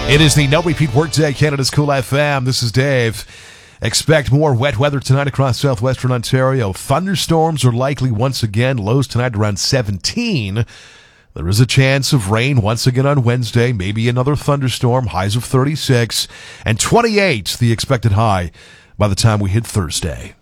It is the No Repeat Workday, Canada's Cool FM. This is Dave. Expect more wet weather tonight across southwestern Ontario. Thunderstorms are likely once again. Lows tonight around 17. There is a chance of rain once again on Wednesday. Maybe another thunderstorm. Highs of 36 and 28, the expected high by the time we hit Thursday.